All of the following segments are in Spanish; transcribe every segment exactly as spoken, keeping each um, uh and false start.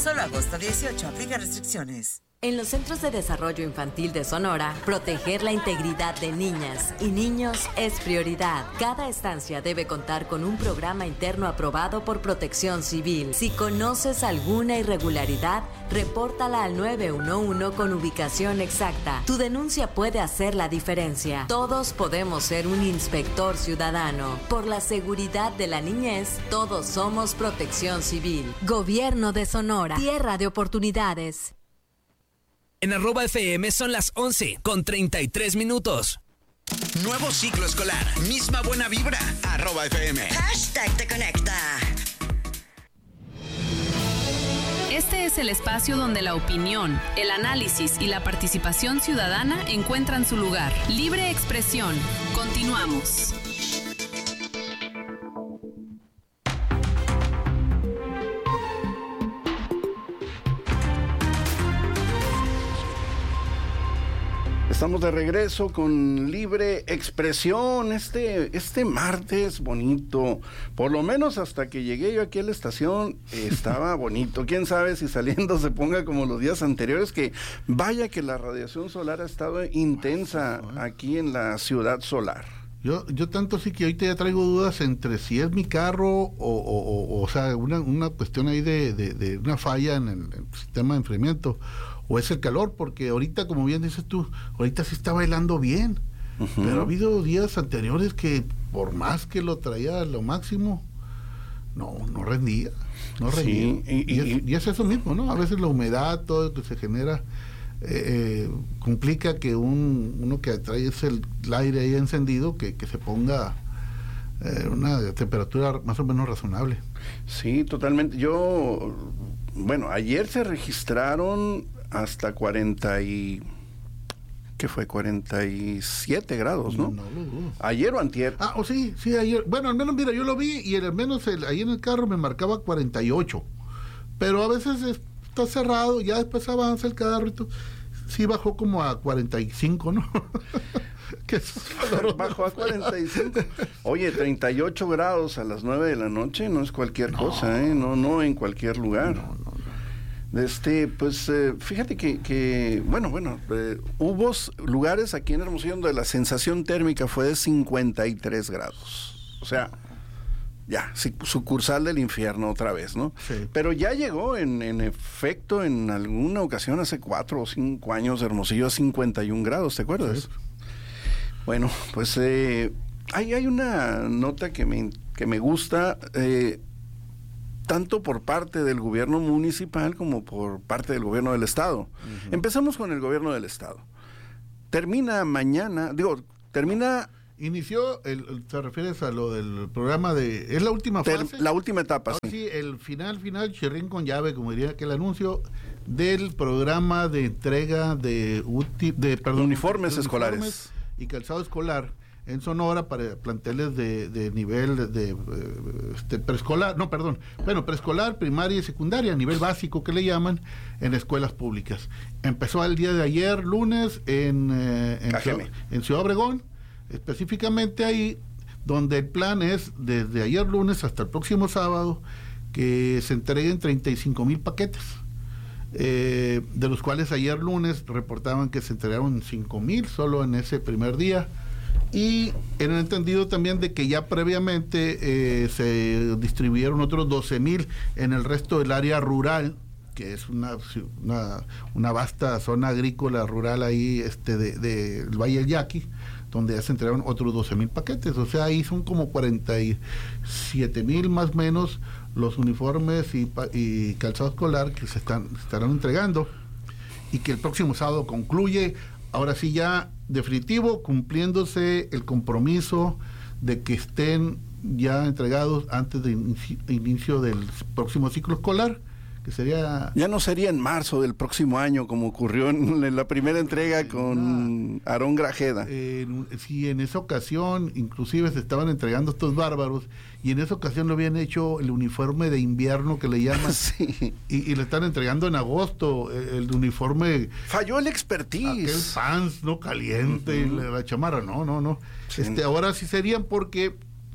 Solo agosto dieciocho, aplica restricciones. En los Centros de Desarrollo Infantil de Sonora, proteger la integridad de niñas y niños es prioridad. Cada estancia debe contar con un programa interno aprobado por Protección Civil. Si conoces alguna irregularidad, repórtala al nueve uno uno con ubicación exacta. Tu denuncia puede hacer la diferencia. Todos podemos ser un inspector ciudadano. Por la seguridad de la niñez, todos somos Protección Civil. Gobierno de Sonora. Tierra de oportunidades. En arroba F M son las once con treinta y tres minutos. Nuevo ciclo escolar, misma buena vibra, arroba F M. Hashtag te conecta. Este es el espacio donde la opinión, el análisis y la participación ciudadana encuentran su lugar. Libre expresión. Continuamos. Estamos de regreso con Libre Expresión, este, este martes bonito, por lo menos hasta que llegué yo aquí a la estación estaba bonito, quién sabe si saliendo se ponga como los días anteriores, que vaya que la radiación solar ha estado intensa aquí en la ciudad solar. Yo, yo tanto sí que ahorita ya traigo dudas entre si es mi carro o, o, o, o sea, una, una cuestión ahí de, de, de una falla en el, en el sistema de enfriamiento, o es el calor, porque ahorita, como bien dices tú, ahorita sí está bailando bien, uh-huh. Pero ha habido días anteriores que por más que lo traía a lo máximo, no, no rendía, no rendía. Sí, y, y, y, es, y es eso mismo, ¿no? A veces la humedad, todo lo que se genera, eh, complica que un, uno que trae ese, el, el aire ahí encendido, que, que se ponga eh, una temperatura más o menos razonable. Sí, totalmente. Yo, bueno, ayer se registraron hasta cuarenta y ¿qué fue? cuarenta y siete grados, ¿no? No, no, no. Ayer o antier. Ah, o oh, sí, sí, ayer. Bueno, al menos, mira, yo lo vi y al menos el, ahí en el carro me marcaba cuarenta y ocho. Pero a veces está cerrado, ya después avanza el carro y todo. Sí bajó como a cuarenta y cinco, ¿no? ¿Qué es? Bajó a cuarenta y cinco. Oye, treinta y ocho grados a las nueve de la noche no es cualquier no. cosa, ¿eh? No, no en cualquier lugar. No, no, no. Este, pues, eh, fíjate que, que, bueno, bueno, eh, hubo lugares aquí en Hermosillo donde la sensación térmica fue de cincuenta y tres grados. O sea, ya, sucursal del infierno otra vez, ¿no? Sí. Pero ya llegó en, en efecto en alguna ocasión hace cuatro o cinco años Hermosillo a cincuenta y un grados, ¿te acuerdas? Sí. Bueno, pues eh, hay, hay una nota que me, que me gusta, eh, tanto por parte del gobierno municipal como por parte del gobierno del estado. Uh-huh. Empezamos con el gobierno del estado. Termina mañana, digo, termina... Inició, el, el, ¿te refieres a lo del programa de... ¿Es la última fase? Ter, la última etapa, Ahora sí. sí. El final, final, chirrín con llave, como diría aquel anuncio, del programa de entrega de, uti, de perdón, uniformes de escolares. Uniformes y calzado escolar en Sonora para planteles de, de nivel de, de este, preescolar, no, perdón, bueno, preescolar, primaria y secundaria, a nivel básico que le llaman, en escuelas públicas. Empezó el día de ayer, lunes, en, eh, en, Ciudad, en Ciudad Obregón, específicamente ahí, donde el plan es, desde ayer lunes hasta el próximo sábado, que se entreguen treinta y cinco mil paquetes. Eh, de los cuales ayer lunes reportaban que se entregaron cinco mil solo en ese primer día, y en el entendido también de que ya previamente eh, se distribuyeron otros doce mil en el resto del área rural, que es una, una, una vasta zona agrícola rural ahí este de, de el Valle del Yaqui, donde ya se entregaron otros doce mil paquetes. O sea, ahí son como cuarenta y siete mil más o menos los uniformes y, y calzado escolar que se están se estarán entregando, y que el próximo sábado concluye, ahora sí ya definitivo, cumpliéndose el compromiso de que estén ya entregados antes de inicio, inicio del próximo ciclo escolar, que sería... Ya no sería en marzo del próximo año, como ocurrió en la primera entrega con Aarón Grajeda. Eh, sí, en esa ocasión, inclusive se estaban entregando estos bárbaros, y en esa ocasión lo habían hecho el uniforme de invierno que le llaman, sí. y, y le están entregando en agosto, el, el uniforme... Falló el expertise. Aquel pants, ¿no? Caliente, uh-huh. y la, la chamarra, no, no, no. Sí. Este, ahora sí serían porque...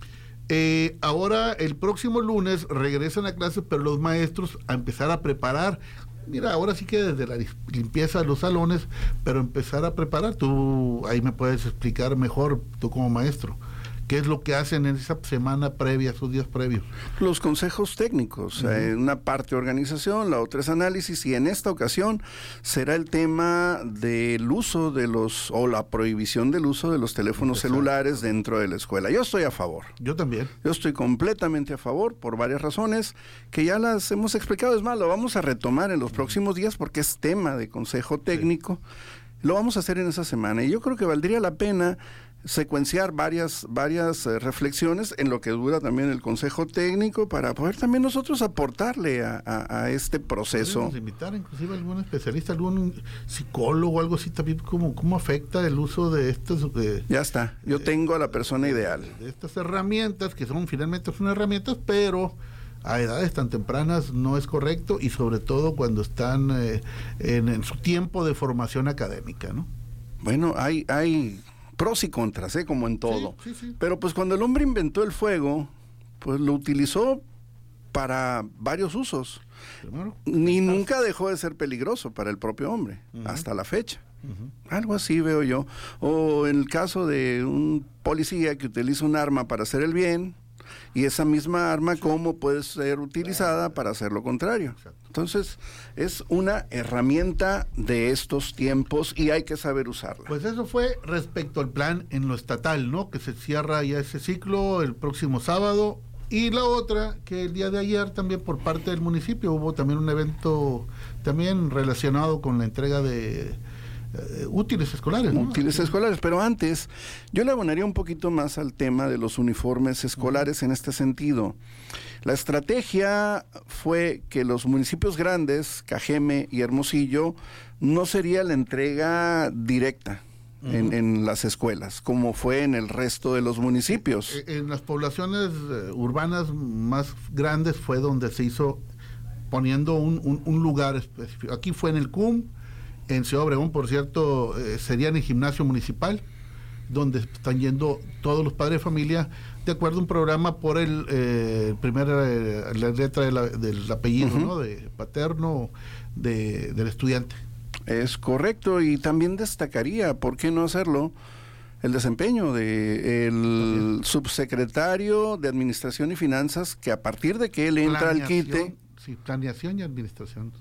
Eh, ahora, el próximo lunes regresan a clases, pero los maestros a empezar a preparar. Mira, ahora sí que desde la limpieza de los salones, pero empezar a preparar. Tú ahí me puedes explicar mejor, tú como maestro, qué es lo que hacen en esa semana previa, esos días previos. Los consejos técnicos, uh-huh. eh, una parte organización, la otra es análisis, y en esta ocasión será el tema del uso de los, o la prohibición del uso de los teléfonos Exacto. celulares dentro de la escuela. Yo estoy a favor. Yo también. Yo estoy completamente a favor por varias razones que ya las hemos explicado. Es más, lo vamos a retomar en los próximos días porque es tema de consejo técnico. Sí. Lo vamos a hacer en esa semana y yo creo que valdría la pena secuenciar varias varias eh, reflexiones en lo que dura también el consejo técnico para poder también nosotros aportarle a, a, a este proceso. Podemos invitar inclusive a algún especialista, algún psicólogo, algo así también, cómo, cómo afecta el uso de estos... De, ya está, yo de, tengo a la persona ideal. De, de estas herramientas, que son finalmente son herramientas, pero a edades tan tempranas no es correcto, y sobre todo cuando están eh, en, en su tiempo de formación académica, ¿no? Bueno, hay... hay pros y contras, ¿eh? Como en todo. Sí, sí, sí. Pero pues cuando el hombre inventó el fuego, pues lo utilizó para varios usos. Primero, Ni nunca dejó de ser peligroso para el propio hombre, uh-huh. hasta la fecha. Uh-huh. Algo así veo yo. O en el caso de un policía que utiliza un arma para hacer el bien, y esa misma arma cómo puede ser utilizada para hacer lo contrario. Entonces, es una herramienta de estos tiempos y hay que saber usarla. Pues eso fue respecto al plan en lo estatal, ¿no? Que se cierra ya ese ciclo el próximo sábado. Y la otra, que el día de ayer también por parte del municipio hubo también un evento también relacionado con la entrega de Uh, útiles escolares, ¿no? Útiles escolares, pero antes yo le abonaría un poquito más al tema de los uniformes escolares en este sentido. La estrategia fue que los municipios grandes, Cajeme y Hermosillo, no sería la entrega directa uh-huh. en, en las escuelas, como fue en el resto de los municipios. En, en las poblaciones uh, urbanas más grandes fue donde se hizo poniendo un, un, un lugar específico. Aquí fue en el C U M. En Ciudad Obregón, por cierto, eh, sería en el gimnasio municipal, donde están yendo todos los padres de familia, de acuerdo a un programa por el eh, primer, eh, la letra de la, del apellido, uh-huh. ¿no? De paterno de, del estudiante. Es correcto, y también destacaría, ¿por qué no hacerlo?, el desempeño de el subsecretario de Administración y Finanzas, que a partir de que él entra planeación, al quite... Sí, planeación y administración.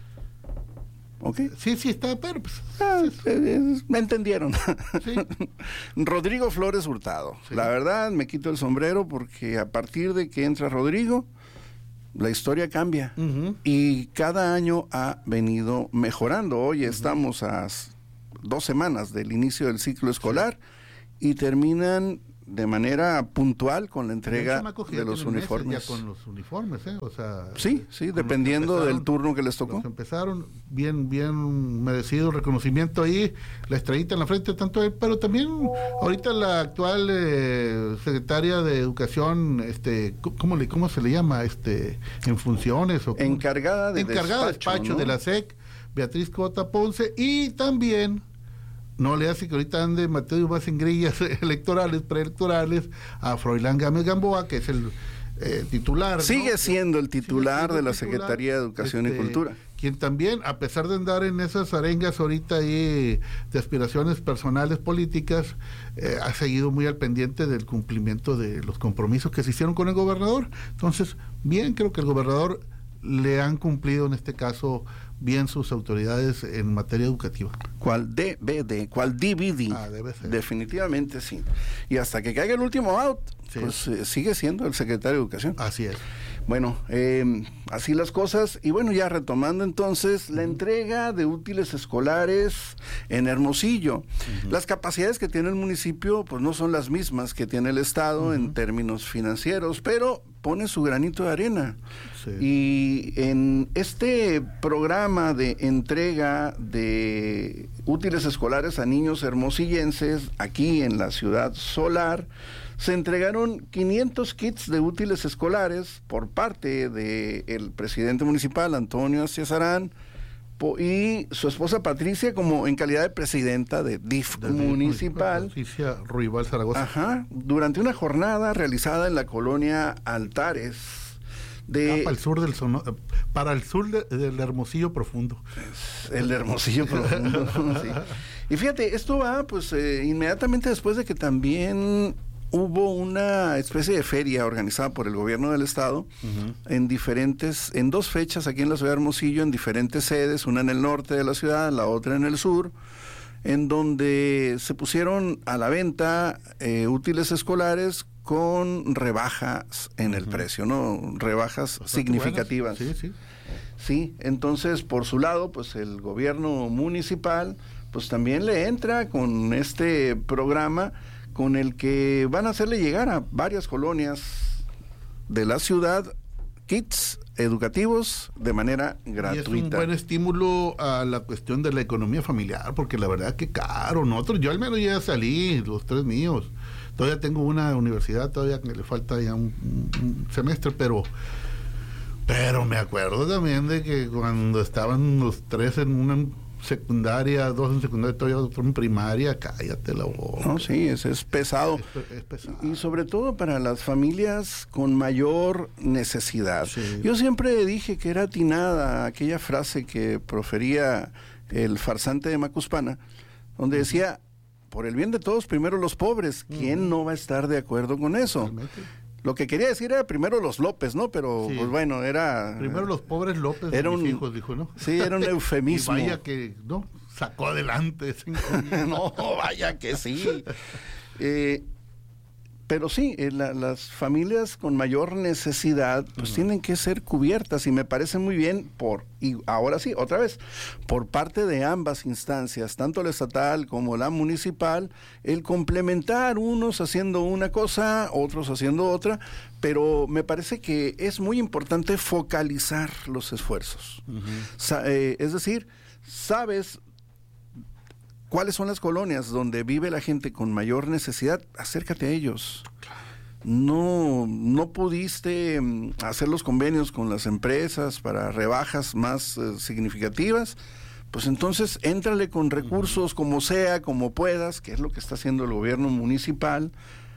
Okay. Sí, sí, está, pero pues, ah, sí, eh, me entendieron. Sí. Rodrigo Flores Hurtado. Sí. La verdad, me quito el sombrero porque a partir de que entra Rodrigo, la historia cambia. Uh-huh. Y cada año ha venido mejorando. Hoy uh-huh. estamos a dos semanas del inicio del ciclo escolar sí. y terminan de manera puntual con la entrega de los uniformes. Ya con los uniformes, ¿eh? O sea, sí, sí, dependiendo del turno que les tocó. Los empezaron bien, bien merecido reconocimiento ahí, la estrellita en la frente tanto él, pero también ahorita la actual eh, secretaria de Educación, este, ¿cómo le, cómo se le llama, este, en funciones o encargada de encargada de despacho, despacho ¿no? de la S E C, Beatriz Cota Ponce, y también no le hace que ahorita ande Mateo más en grillas electorales, preelectorales, a Froilán Gámez Gamboa, que es el eh, titular. Sigue ¿no? siendo el titular siendo de la titular, Secretaría de Educación este, y Cultura. Quien también, a pesar de andar en esas arengas ahorita ahí de aspiraciones personales políticas, eh, ha seguido muy al pendiente del cumplimiento de los compromisos que se hicieron con el gobernador. Entonces, bien, creo que el gobernador le han cumplido en este caso bien sus autoridades en materia educativa. ¿Cuál D V D? ¿Cuál D V D? Ah, debe ser. Definitivamente sí. Y hasta que caiga el último out, sí. pues eh, sigue siendo el secretario de Educación. Así es. Bueno, eh, así las cosas. Y bueno, ya retomando entonces, la entrega de útiles escolares en Hermosillo. Uh-huh. Las capacidades que tiene el municipio, pues no son las mismas que tiene el Estado uh-huh. en términos financieros, pero pone su granito de arena. Sí. Y en este programa de entrega de útiles escolares a niños hermosillenses, aquí en la ciudad solar, se entregaron quinientos kits de útiles escolares por parte del presidente municipal, Antonio Ciesarán, y su esposa Patricia como en calidad de presidenta de D I F de municipal. Patricia Ruibal Zaragoza. Ajá, durante una jornada realizada en la colonia Altares. De, ah, para el sur del sono, para el sur de, del Hermosillo Profundo. El Hermosillo Profundo. Sí. Y fíjate, esto va pues eh, inmediatamente después de que también hubo una especie de feria organizada por el gobierno del estado uh-huh. en diferentes, en dos fechas aquí en la ciudad de Hermosillo, en diferentes sedes, una en el norte de la ciudad, la otra en el sur, en donde se pusieron a la venta eh, útiles escolares con rebajas en el uh-huh. precio, ¿no? Rebajas Bastante significativas. Buenas. Sí, sí. Sí, entonces por su lado, pues el gobierno municipal, pues también le entra con este programa con el que van a hacerle llegar a varias colonias de la ciudad kits educativos de manera gratuita. Y es un buen estímulo a la cuestión de la economía familiar, porque la verdad que caro, nosotros, yo al menos ya salí, los tres míos, todavía tengo una universidad, todavía que le falta ya un, un semestre, pero pero me acuerdo también de que cuando estaban los tres en una secundaria, dos en secundaria, todavía otro en primaria, cállate la boca. No, sí, es, es pesado. Es, es pesado. Y sobre todo para las familias con mayor necesidad. Sí. Yo siempre dije que era atinada aquella frase que profería el farsante de Macuspana, donde uh-huh. decía, por el bien de todos, primero los pobres. ¿Quién uh-huh. no va a estar de acuerdo con eso? Realmente. Lo que quería decir era primero los López, ¿no? Pero, sí. pues bueno, era... Primero los pobres López, era un, mis hijos, dijo, ¿no? Sí, era un eufemismo. Y vaya que, ¿no? Sacó adelante. No, vaya que sí. Eh, pero sí, eh, la, las familias con mayor necesidad, pues uh-huh. tienen que ser cubiertas, y me parece muy bien por, y ahora sí, otra vez, por parte de ambas instancias, tanto la estatal como la municipal, el complementar, unos haciendo una cosa, otros haciendo otra, pero me parece que es muy importante focalizar los esfuerzos. Uh-huh. Sa- eh, es decir, sabes ¿cuáles son las colonias donde vive la gente con mayor necesidad? Acércate a ellos. No, no pudiste hacer los convenios con las empresas para rebajas más eh, significativas, pues entonces éntrale con recursos como sea, como puedas, que es lo que está haciendo el gobierno municipal,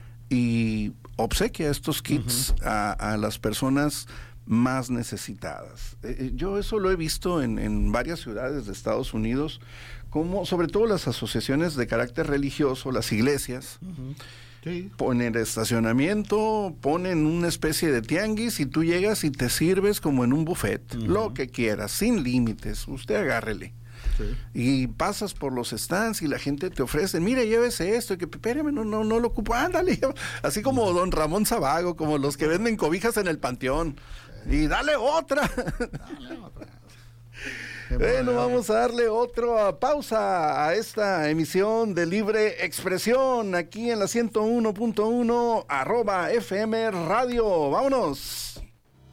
y obsequia estos kits uh-huh. a, a las personas más necesitadas. Eh, yo eso lo he visto en, en varias ciudades de Estados Unidos, como sobre todo las asociaciones de carácter religioso, las iglesias, uh-huh. sí. ponen estacionamiento, ponen una especie de tianguis, y tú llegas y te sirves como en un buffet, uh-huh. lo que quieras, sin límites, usted agárrele. Sí. Y pasas por los stands y la gente te ofrece, mire, llévese esto, y que espérame, no, no, no lo ocupo, ándale, así como don Ramón Sabago, como los que venden cobijas en el panteón, sí. y dale otra. Dale otra. Bueno, vamos a darle otra pausa a esta emisión de Libre Expresión aquí en la ciento uno punto uno arroba F M Radio. ¡Vámonos!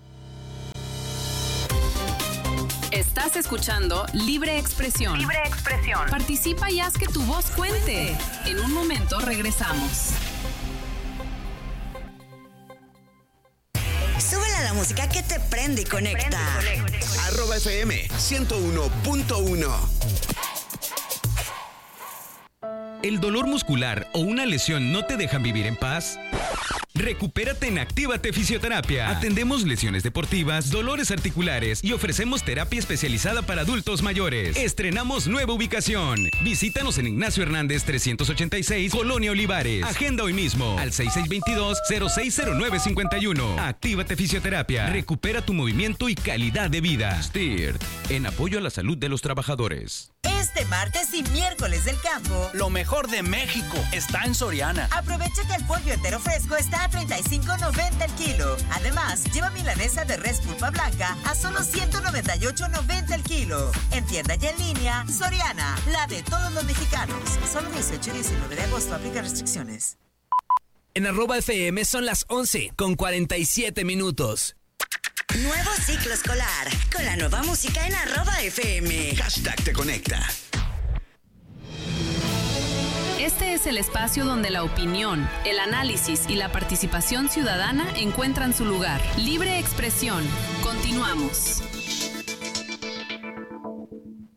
Estás escuchando Libre Expresión. Libre Expresión. Participa y haz que tu voz cuente. En un momento regresamos. Súbele a la música que te prende y conecta. Arroba F M ciento uno punto uno. ¿El dolor muscular o una lesión no te dejan vivir en paz? Recupérate en Actívate Fisioterapia. Atendemos lesiones deportivas, dolores articulares y ofrecemos terapia especializada para adultos mayores. Estrenamos nueva ubicación. Visítanos en Ignacio Hernández trescientos ochenta y seis, Colonia Olivares. Agenda hoy mismo al seis seis dos dos, cero seis cero nueve cinco uno. Actívate Fisioterapia. Recupera tu movimiento y calidad de vida. S T I R, en apoyo a la salud de los trabajadores. Este martes y miércoles del campo, lo mejor de México está en Soriana. Aprovecha que el pollo entero fresco está a treinta y cinco noventa el kilo. Además, lleva milanesa de res pulpa blanca a solo ciento noventa y ocho noventa el kilo. En tienda y en línea, Soriana, la de todos los mexicanos. Solo dieciocho y diecinueve de agosto, aplica restricciones. En arroba F M son las once con cuarenta y siete minutos. Nuevo ciclo escolar, con la nueva música en arroba F M. Hashtag te conecta. Este es el espacio donde la opinión, el análisis y la participación ciudadana encuentran su lugar. Libre Expresión. Continuamos.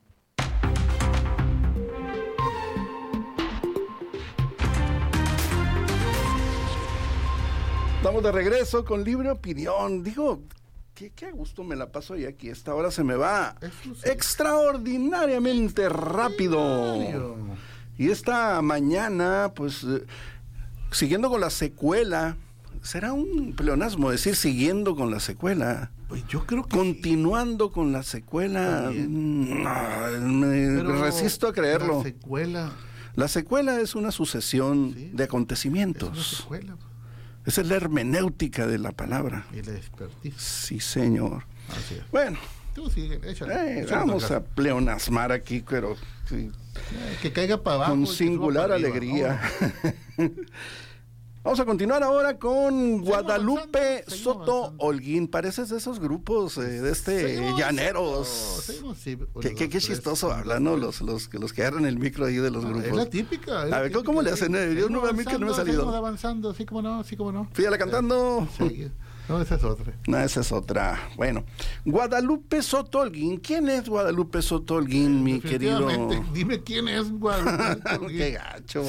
Estamos de regreso con Libre Opinión. Digo, qué, qué gusto me la paso hoy aquí. Esta hora se me va sí. extraordinariamente rápido. Y esta mañana, pues, eh, siguiendo con la secuela, será un pleonasmo decir siguiendo con la secuela. Pues yo creo que continuando sí. con la secuela. No, me Pero resisto a creerlo. La secuela. La secuela es una sucesión sí. de acontecimientos. Es una secuela. Esa es la hermenéutica de la palabra. Y la expertise. Sí, señor. Así es. Bueno. Tú sigue, échale, eh, échale vamos a pleonasmar aquí, pero... Sí, eh, que caiga para abajo. Con singular alegría. Oh. Vamos a continuar ahora con Guadalupe Soto Holguín. Pareces de esos grupos eh, de este seguimos, llaneros. Seguimos, sí, qué, qué, qué chistoso hablan, ¿no? Los, los, los que agarran el micro ahí de los grupos. Es la típica. Es a ver, típica, ¿cómo le hacen? Yo no, a mí que no me ha salido. Avanzando, sí como no, sí como no. Fíjala cantando. Sí. No, esa es otra. No, esa es otra. Bueno, Guadalupe Soto Holguín. ¿Quién es Guadalupe Soto Holguín, mi querido? Dime quién es Guadalupe Holguín. Qué gacho.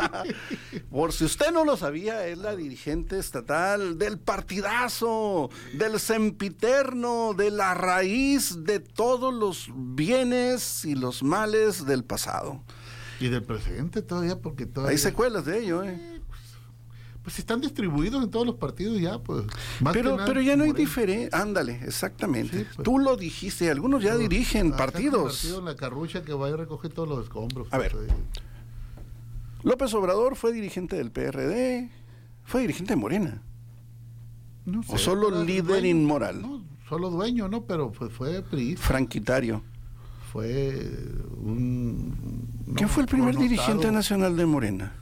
Por si usted no lo sabía, es la dirigente estatal del partidazo, del sempiterno, de la raíz de todos los bienes y los males del pasado. Y del presente todavía, porque todavía... Hay secuelas de ello, ¿eh? Pues están distribuidos en todos los partidos ya, pues. Más pero nada, pero ya no hay diferencia. Ándale, exactamente. Sí, pues, tú lo dijiste, algunos ya pero, dirigen partidos. Partido en la carrucha que va a recoger todos los escombros. A ver. Ahí. López Obrador fue dirigente del P R D, fue dirigente de Morena. No sé, o solo líder dueño, inmoral. No, solo dueño, ¿no? Pero pues fue priista. Franquitario. Fue un... No, ¿Quién fue el primer connotado. dirigente nacional de Morena?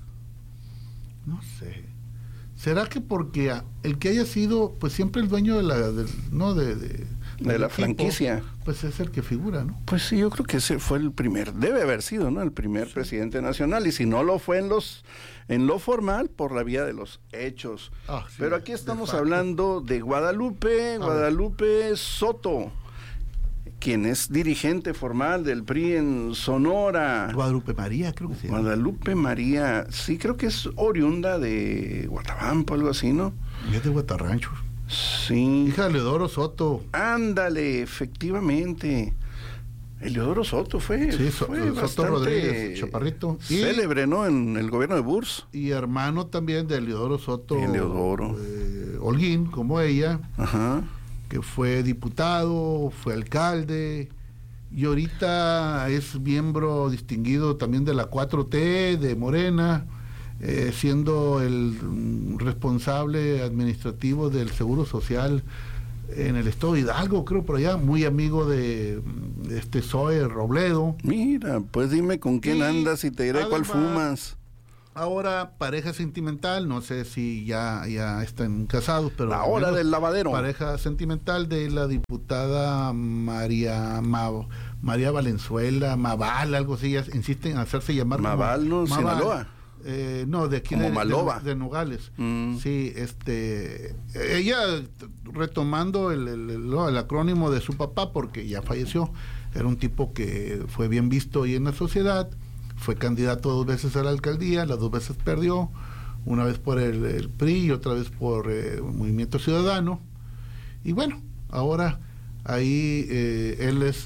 No sé. ¿Será que porque el que haya sido, pues siempre el dueño de la, de, no de, de, de la equipo, franquicia, pues es el que figura, ¿no? Pues sí, yo creo que ese fue el primer, debe haber sido, ¿no? El primer sí. presidente nacional, y si no lo fue en los, en lo formal, por la vía de los hechos. Ah, sí, pero aquí estamos hablando de Guadalupe, Guadalupe Soto, quien es dirigente formal del P R I en Sonora. Guadalupe María, creo que sí. Guadalupe María, sí, creo que es oriunda de Guatabampo, algo así, ¿no? Y es de Guatarrancho. Sí. Hija de Leodoro Soto. Ándale, efectivamente. Eleodoro Soto fue, sí, so, fue Soto Rodríguez, chaparrito. Célebre, ¿no? En el gobierno de Burs. Y hermano también de Eleodoro Soto. Eleodoro. Eh, Holguín, como ella. Ajá. Que fue diputado, fue alcalde, y ahorita es miembro distinguido también de la cuatro T, de Morena, eh, siendo el responsable administrativo del Seguro Social en el estado de Hidalgo, creo por allá, muy amigo de, de este Zoe Robledo. Mira, pues dime con quién y andas y te diré cuál fumas. Ahora, pareja sentimental, no sé si ya, ya están casados, pero... La hora del lavadero. Pareja sentimental de la diputada María Ma, María Valenzuela, Maval, algo así, ya insisten en hacerse llamar... Maval, no, Maval, Sinaloa. Eh, no, de aquí de, de, de Nogales. Mm. Sí, este... Ella, retomando el, el, el, el acrónimo de su papá, porque ya falleció, era un tipo que fue bien visto ahí en la sociedad. Fue candidato dos veces a la alcaldía, las dos veces perdió, una vez por el, el P R I y otra vez por eh, Movimiento Ciudadano. Y bueno, ahora ahí eh, él es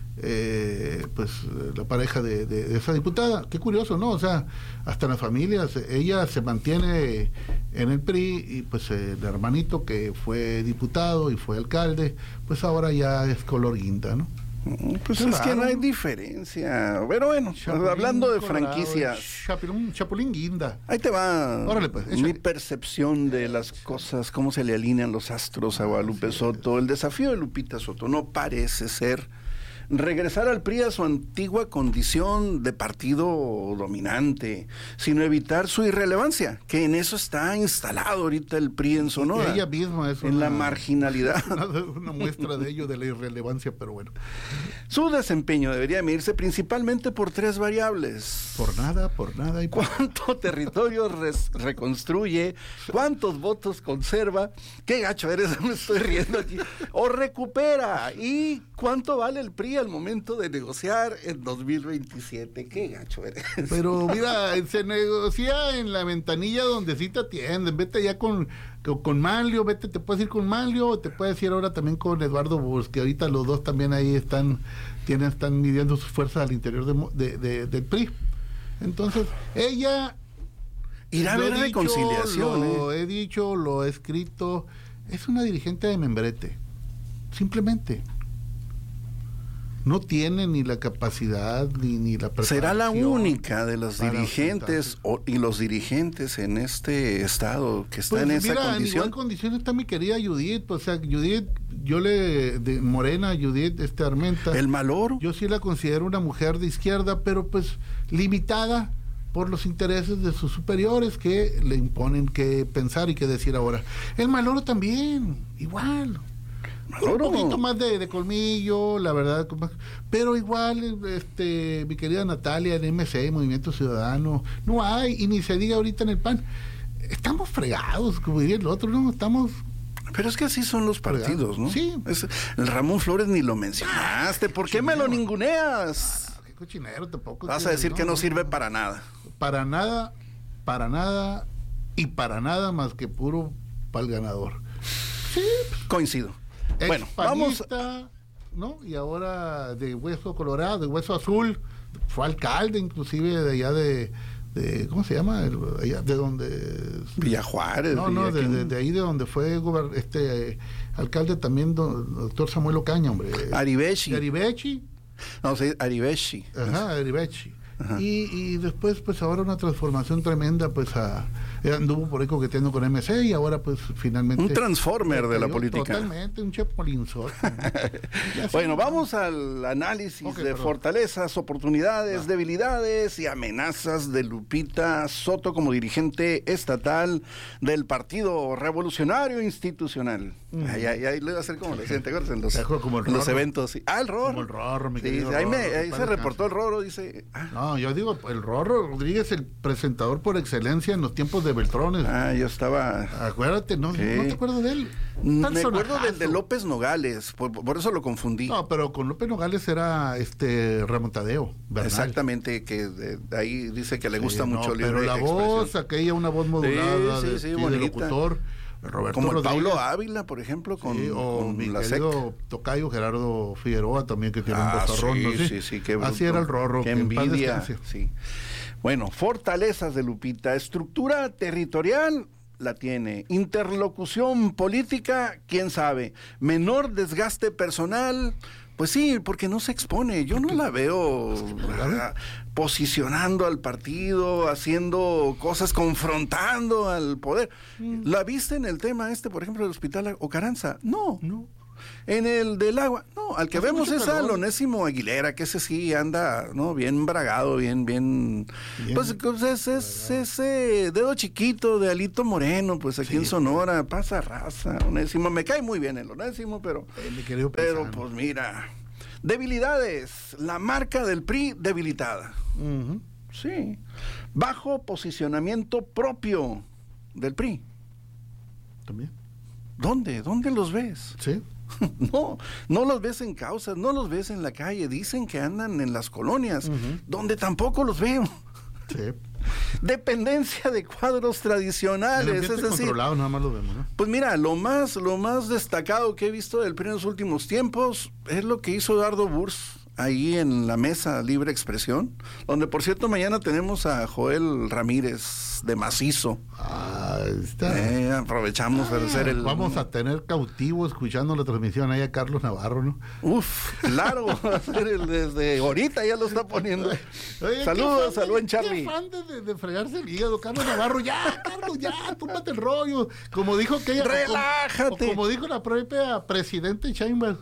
eh, pues la pareja de, de, de esa diputada. Qué curioso, ¿no? O sea, hasta en las familias, ella se mantiene en el P R I y pues el hermanito que fue diputado y fue alcalde, pues ahora ya es color guinda, ¿no? Pues claro. Es que no hay diferencia. Pero bueno, Chapulín, hablando de Colorado, franquicias. Chapulín, Chapulín Guinda. Ahí te va. Órale, pues, mi percepción de las cosas, cómo se le alinean los astros a Guadalupe Soto. El desafío de Lupita Soto no parece ser regresar al P R I a su antigua condición de partido dominante, sino evitar su irrelevancia, que en eso está instalado ahorita el P R I en Sonora. Y ella misma es en una, la marginalidad. Una, una muestra de ello, de la irrelevancia, pero bueno. Su desempeño debería medirse principalmente por tres variables. Por nada, por nada. Y por... ¿Cuánto territorio res, reconstruye? ¿Cuántos votos conserva? Qué gacho eres, me estoy riendo aquí. O recupera. ¿Y cuánto vale el P R I ahí al momento de negociar en dos mil veintisiete. Qué gacho eres. Pero mira, se negocia en la ventanilla donde sí te atienden. Vete ya con, con Manlio, vete, te puedes ir con Manlio, o te puedes ir ahora también con Eduardo Burs, que ahorita los dos también ahí están, tienen, están midiendo sus fuerzas al interior de, de, de, del P R I. Entonces, ella... Irá a haber reconciliación. Lo eh. he dicho, lo he escrito. Es una dirigente de membrete. Simplemente. No tiene ni la capacidad ni, ni la preparación. Será la única de los dirigentes o, y los dirigentes en este estado que está pues en esa mira, condición. En igual condición está mi querida Judith. O sea, Judith, yo le... de Morena, Judith este Armenta. El Maloro. Yo sí la considero una mujer de izquierda, pero pues limitada por los intereses de sus superiores que le imponen qué pensar y qué decir ahora. El Maloro también, igual. Maloro. Un poquito más de, de colmillo, la verdad, pero igual, este, mi querida Natalia, en M C, Movimiento Ciudadano, no hay, y ni se diga ahorita en el P A N. Estamos fregados, como diría el otro, ¿no? Estamos... Pero es que así son los partidos, ¿no? Sí. Es, el Ramón Flores ni lo mencionaste. ¿Por qué me lo ninguneas? Ah, qué cochinero tampoco. Vas a decir no, que no, no sirve para nada. Para nada, para nada y para nada más que puro pa'l ganador. Sí. Coincido. Bueno, vamos. ¿No? Y ahora de hueso colorado, de hueso azul, fue alcalde inclusive de allá de, de ¿cómo se llama? El, allá de donde... Villajuárez. No, no, de, de, de ahí de donde fue este eh, alcalde también, don, doctor Samuel Ocaña, hombre. Aribechi. Aribechi. No, sí, Aribechi. Ajá, Aribechi. Y, y después, pues ahora una transformación tremenda, pues a, anduvo por ahí coqueteando con M C y ahora pues finalmente... Un transformer de la política. Totalmente, un chepolinzote. Bueno, vamos al análisis okay, de perdón. fortalezas, oportunidades, ah. debilidades y amenazas de Lupita Soto como dirigente estatal del Partido Revolucionario Institucional. Mm. Ahí, ahí, ahí le iba a hacer como lo decían, ¿te acuerdas? En los, como el en los eventos. Sí. Ah, el Rorro. Como el Rorro, mi sí, sí, ahí, me, ahí se reportó el Rorro, dice... Ah. No, yo digo, el Rorro Rodríguez, el presentador por excelencia en los tiempos de Beltrones. Ah, yo estaba... Acuérdate, ¿no? Sí. ¿No te acuerdas de él? Me acuerdo del de López Nogales, por, por eso lo confundí. No, pero con López Nogales era este remontadeo. Bernal. Exactamente, que de, de ahí dice que le gusta sí, mucho no, el libre pero la expresión. voz, aquella una voz modulada sí, sí, de, sí, de locutor. Roberto como el Rodríguez. Pablo Ávila, por ejemplo, con, sí, o con mi la querido S E C. Tocayo Gerardo Figueroa también, que tiene ah, un bozarrón, sí, ¿no? Sí, sí, sí, qué bruto. Así era el Rorro. Qué envidia, sí. Bueno, fortalezas de Lupita. Estructura territorial la tiene. Interlocución política, quién sabe. Menor desgaste personal, pues sí, porque no se expone. Yo no la veo ¿verdad? posicionando al partido, haciendo cosas, confrontando al poder. Mm. ¿La viste en el tema este, por ejemplo, del Hospital Ocaranza? No, no. En el del agua, no, al que Hace vemos es al Onésimo Aguilera, que ese sí anda, ¿no? Bien bragado, bien, bien, bien. Pues, pues es, es ese dedo chiquito de Alito Moreno, pues aquí sí, en Sonora, sí. pasa raza, Onésimo, me cae muy bien el Onésimo, pero, eh, pero pues mira, debilidades, la marca del P R I debilitada, uh-huh. sí, bajo posicionamiento propio del P R I. También. ¿Dónde? ¿Dónde los ves? Sí. No, no los ves en causas, no los ves en la calle, dicen que andan en las colonias, uh-huh. donde tampoco los veo. Sí. Dependencia de cuadros tradicionales, es decir, controlado, nada más lo vemos, ¿no? Pues mira, lo más, lo más destacado que he visto del P R I en los últimos tiempos es lo que hizo Eduardo Burs ahí en la mesa Libre Expresión, donde por cierto mañana tenemos a Joel Ramírez de Macizo. Ah, está. Eh, aprovechamos para hacer el... Vamos a tener cautivo escuchando la transmisión ahí a Carlos Navarro, ¿no? Uf, claro, va a ser el desde ahorita ya lo está poniendo. Oye, saludos al buen Charlie. Qué fan de, de fregarse el hígado, Carlos Navarro, ya, Carlos, ya, túmbate el rollo. Como dijo que ella... Relájate. O como, como dijo la propia presidente Sheinbaum,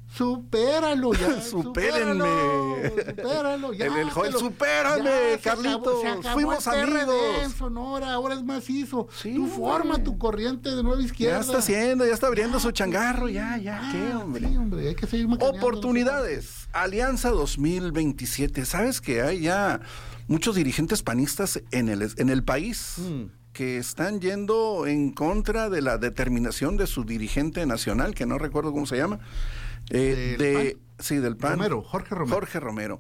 supéralo ya. Supérenme. Supéralo ya. El, el Joel, lo, supérame, ya, Carlitos. Se acabó, se acabó Fuimos amigos. En Sonora, ahora es macizo. Sí, Tú forma tu corriente de nueva izquierda. Ya está haciendo, ya está abriendo ya, su changarro, ya, ya, ah, ¿qué, hombre? Sí, hombre, hay que seguir Oportunidades. No Alianza dos mil veintisiete. ¿Sabes que hay ya muchos dirigentes panistas en el, en el país? Mm. que están yendo en contra de la determinación de su dirigente nacional, que no recuerdo cómo se llama, eh, de, Sí, del P A N. Romero, Jorge Romero. Jorge Romero.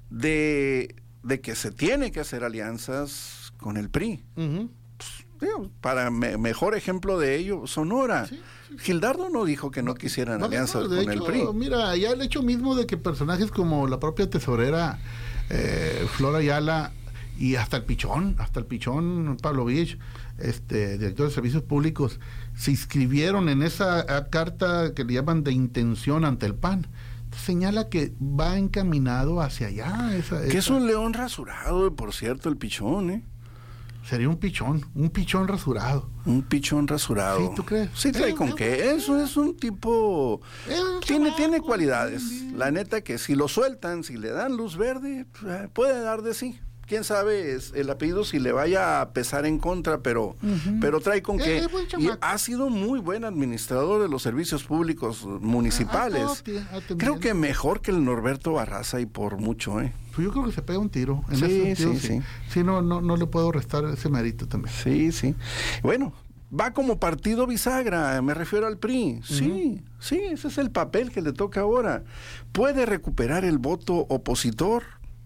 De, de que se tiene que hacer alianzas con el P R I. Uh-huh. Pues, para me, mejor ejemplo de ello, Sonora. Sí, sí, sí. Gildardo no dijo que no, no quisieran no, alianzas no, con hecho, el P R I. Mira, ya el hecho mismo de que personajes como la propia tesorera eh, Flora Ayala y hasta el Pichón, hasta el Pichón Pavlovich, este, director de Servicios Públicos, se inscribieron en esa carta que le llaman de intención ante el P A N. Señala que va encaminado hacia allá. Esa, que esa... es un león rasurado, por cierto, el Pichón, ¿eh? Sería un pichón, un pichón rasurado. Un pichón rasurado. ¿Sí, tú crees? Sí, trae eh, con eh, qué. Eso es un tipo... Eh, tiene, tiene cualidades. La neta que si lo sueltan, si le dan luz verde, puede dar de sí. Quién sabe es el apellido si le vaya a pesar en contra, pero, uh-huh. pero trae con que eh, y ha sido muy buen administrador de los servicios públicos municipales. Ah, ah, ah, creo que mejor que el Norberto Barraza y por mucho, ¿eh? Pues yo creo que se pega un tiro. En sí, ese sentido, sí, sí, sí. Sí, no, no, no le puedo restar ese mérito también. Sí, sí. Bueno, va como partido bisagra, me refiero al P R I. Sí, uh-huh. sí, ese es el papel que le toca ahora. ¿Puede recuperar el voto opositor?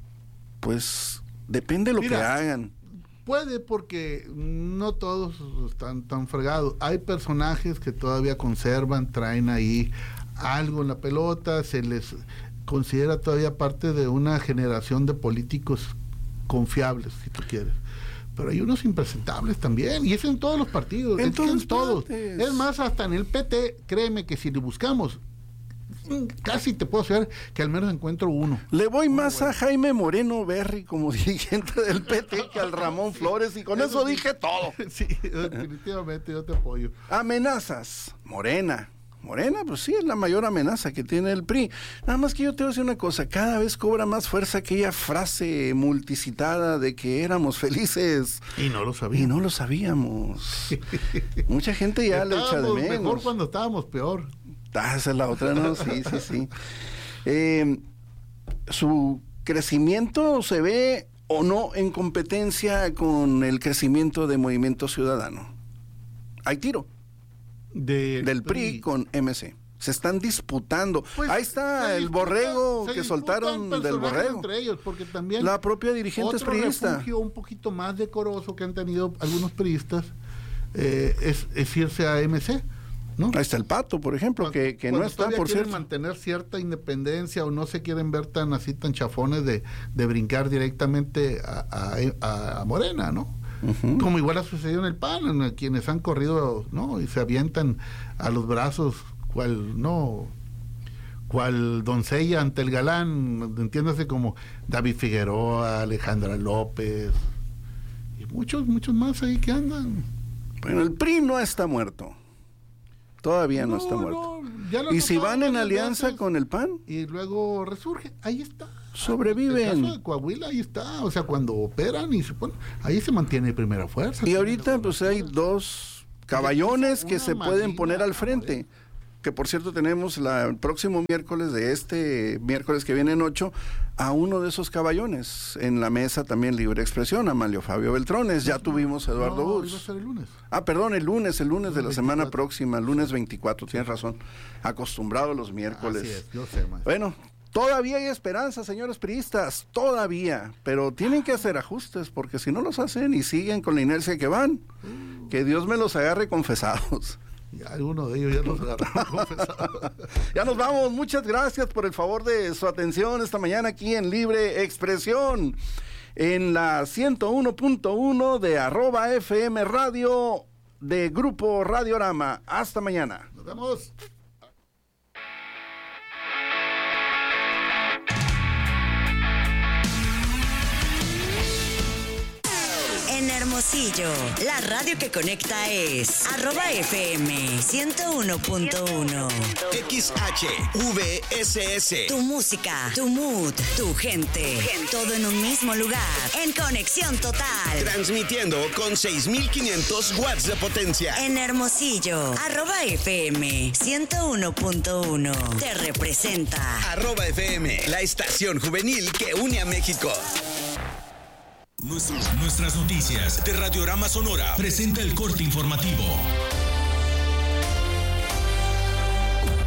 Pues... depende de lo Mira, que hagan. Puede, porque no todos están tan fregados. Hay personajes que todavía conservan, traen ahí algo en la pelota, se les considera todavía parte de una generación de políticos confiables, si tú quieres. Pero hay unos impresentables también, y es en todos los partidos, en, todos, en todos. Es más, hasta en el P T, créeme que si le buscamos, casi te puedo hacer que al menos encuentro uno. Le voy uno más bueno. a Jaime Moreno Berry como dirigente del P T que al Ramón Flores, y con eso, eso dije todo. Sí, definitivamente yo te apoyo. Amenazas. Morena. Morena, pues sí, es la mayor amenaza que tiene el P R I. Nada más que yo te voy a decir una cosa, cada vez cobra más fuerza aquella frase multicitada de que éramos felices. Y no lo sabíamos. Y no lo sabíamos. Mucha gente ya le echa de menos. Mejor cuando estábamos peor. Ah, esa es la otra, ¿no? Sí, sí, sí. Eh, su crecimiento se ve o no en competencia con el crecimiento de Movimiento Ciudadano. Hay tiro. De, del P R I con M C. Se están disputando. Pues, Ahí está el disputa, borrego que soltaron del borrego. Entre ellos, porque también la propia dirigente es priista. Otro refugio un poquito más decoroso que han tenido algunos priistas eh, es, es irse a M C. ¿No? Ahí está el Pato, por ejemplo, cuando, que, que no está, por cierto. mantener cierta independencia o no se quieren ver tan así, tan chafones de, de brincar directamente a, a, a Morena, ¿no? Uh-huh. Como igual ha sucedido en el P A N, en quienes han corrido, ¿no? Y se avientan a los brazos, cual, ¿no? Cual doncella ante el galán, entiéndase, como David Figueroa, Alejandra López, y muchos, muchos más ahí que andan. Bueno, el P R I no está muerto. Todavía no, no está muerto. No, y si van en alianza veces, con el P A N. Y luego resurge, ahí está. Sobreviven. En el caso de Coahuila, ahí está. O sea, cuando operan y se ponen, ahí se mantiene primera fuerza. Y ahorita pues hay dos caballones que se pueden poner al frente. Que por cierto tenemos la, el próximo miércoles de este miércoles que viene en ocho a uno de esos caballones en la mesa también Libre Expresión, Amalio Fabio Beltrones. Ya no, tuvimos a Eduardo no, Bus. Iba a ser el lunes. Ah, perdón, el lunes, el lunes el de la veinticuatro. Semana próxima, lunes veinticuatro, tienes razón. Acostumbrado a los miércoles. Así es, yo sé, maestro. Bueno, todavía hay esperanza, señores priistas, todavía, pero tienen que hacer ajustes, porque si no los hacen y siguen con la inercia que van, uh. que Dios me los agarre confesados. Ya alguno de ellos ya nos agarraron confesados. Ya nos vamos, muchas gracias por el favor de su atención esta mañana aquí en Libre Expresión, en la ciento uno punto uno de arroba F M Radio de Grupo Radiorama. Hasta mañana. Nos vemos. En Hermosillo, la radio que conecta es arroba F M ciento uno punto uno. X H V S S. Tu música, tu mood, tu gente, todo en un mismo lugar. En conexión total. Transmitiendo con seis mil quinientos watts de potencia. En Hermosillo, arroba F M ciento uno punto uno. Te representa. Arroba F M, la estación juvenil que une a México. Nuestras, nuestras noticias de Radiorama Sonora presenta el corte informativo.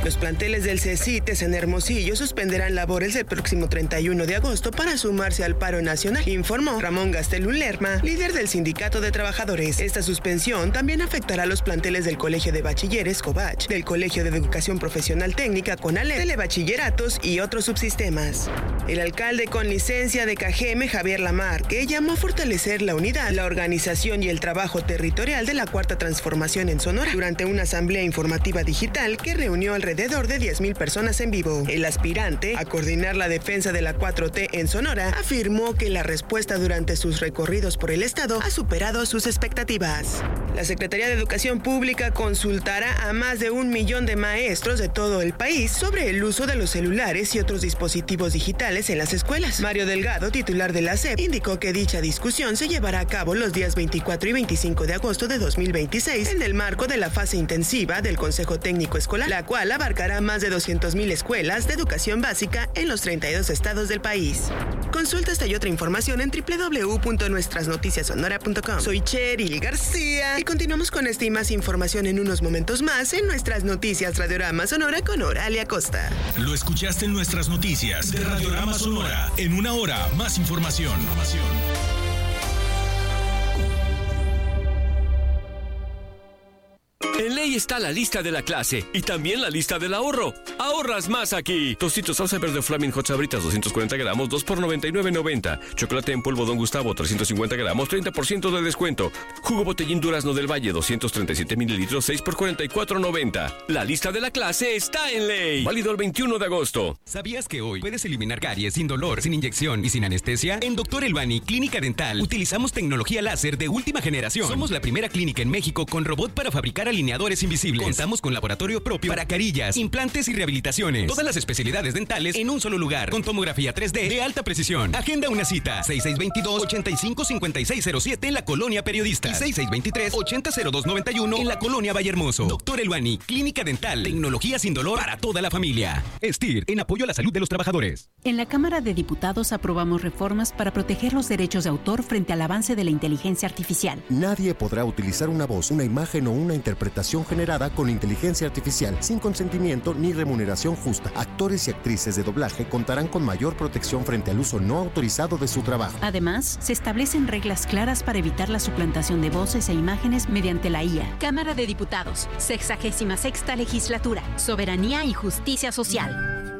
Los planteles del CECITES en Hermosillo suspenderán labores el próximo treinta y uno de agosto para sumarse al paro nacional, informó Ramón Gastelum Lerma, líder del Sindicato de Trabajadores. Esta suspensión también afectará a los planteles del Colegio de Bachilleres COBACH, del Colegio de Educación Profesional Técnica CONALEP, Telebachilleratos y otros subsistemas. El alcalde con licencia de Cajeme, Javier Lamarque, llamó a fortalecer la unidad, la organización y el trabajo territorial de la Cuarta Transformación en Sonora durante una asamblea informativa digital que reunió alrededor de diez mil personas en vivo. El aspirante a coordinar la defensa de la cuatro T en Sonora afirmó que la respuesta durante sus recorridos por el estado ha superado sus expectativas. La Secretaría de Educación Pública consultará a más de un millón de maestros de todo el país sobre el uso de los celulares y otros dispositivos digitales en las escuelas. Mario Delgado, titular de la S E P, indicó que dicha discusión se llevará a cabo los días veinticuatro y veinticinco de agosto de dos mil veintiséis en el marco de la fase intensiva del Consejo Técnico Escolar, la cual abarcará más de doscientas mil escuelas de educación básica en los treinta y dos estados del país. Consulta esta y otra información en doble u doble u doble u punto nuestras noticias sonora punto com. Soy Cheryl García y continuamos con esta y más información en unos momentos más en nuestras noticias Radiorama Sonora con Oralia Costa. Lo escuchaste en nuestras noticias de Radiorama Sonora. En una hora, más información. En Ley está la lista de la clase y también la lista del ahorro. Ahorras más aquí. Tostitos salsa verde Flaming Hot Sabritas doscientos cuarenta gramos, dos por noventa y nueve noventa. Chocolate en polvo Don Gustavo trescientos cincuenta gramos, treinta por ciento de descuento. Jugo Botellín Durazno del Valle doscientos treinta y siete mililitros, seis por cuarenta y cuatro noventa. La lista de la clase está en Ley. Válido el veintiuno de agosto. ¿Sabías que hoy puedes eliminar caries sin dolor, sin inyección y sin anestesia? En Doctor Elbani Clínica Dental utilizamos tecnología láser de última generación. Somos la primera clínica en México con robot para fabricar alineadores invisibles. Contamos con laboratorio propio para carillas, implantes y rehabilitaciones. Todas las especialidades dentales en un solo lugar, con tomografía tres D de alta precisión. Agenda una cita. seis seis dos dos, ocho cinco cinco seis cero siete en la Colonia Periodista y seis seis dos tres, ocho cero cero dos noventa y uno en la Colonia Vallehermoso. Doctor Elbani Clínica Dental. Tecnología sin dolor para toda la familia. STIR, en apoyo a la salud de los trabajadores. En la Cámara de Diputados aprobamos reformas para proteger los derechos de autor frente al avance de la inteligencia artificial. Nadie podrá utilizar una voz, una imagen o una interpretación generada con inteligencia artificial sin consentimiento ni remuneración justa. Actores y actrices de doblaje contarán con mayor protección frente al uso no autorizado de su trabajo. Además, se establecen reglas claras para evitar la suplantación de voces e imágenes mediante la I A. Cámara de Diputados, sexagésima sexta legislatura, soberanía y justicia social.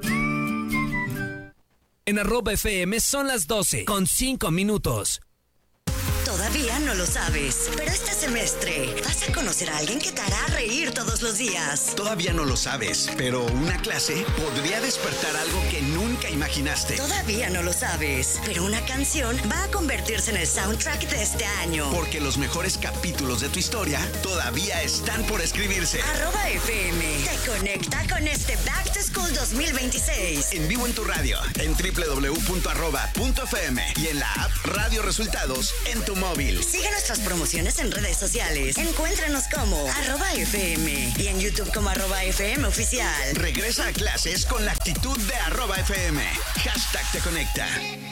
En arroba F M son las doce con cinco minutos. Todavía no lo sabes, pero este semestre vas a conocer a alguien que te hará reír todos los días. Todavía no lo sabes, pero una clase podría despertar algo que nunca imaginaste. Todavía no lo sabes, pero una canción va a convertirse en el soundtrack de este año. Porque los mejores capítulos de tu historia todavía están por escribirse. Arroba F M te conecta con este Back to School dos mil veintiséis. En vivo en tu radio, en doble u doble u doble u punto arroba punto f m y en la app Radio Resultados en tu móvil. Sigue nuestras promociones en redes sociales. Encuéntranos como arroba F M y en YouTube como arroba F M oficial. Regresa a clases con la actitud de arroba F M. Hashtag te conecta.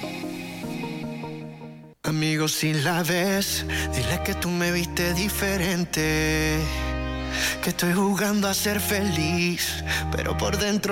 Amigos, si la ves, dile que tú me viste diferente. Que estoy jugando a ser feliz, pero por dentro